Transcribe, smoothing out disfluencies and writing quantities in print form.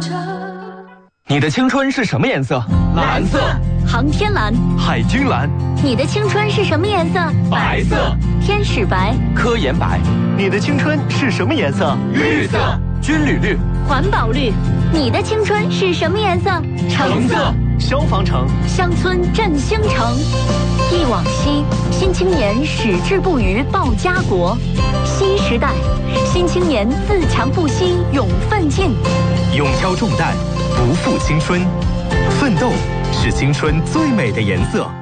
你的青春是什么颜色？ 蓝色。 航天蓝。 海军蓝。 你的青春是什么颜色？ 白色。 天使白。 科研白。 你的青春是什么颜色？ 绿色。 军旅绿。 环保绿。你的青春是什么颜色？ 橙色。 消防橙。 乡村振兴城。忆往昔，新青年矢志不渝报家国。新时代，新青年自强不息勇奋进。 勇挑重担，不负青春，奋斗是青春最美的颜色。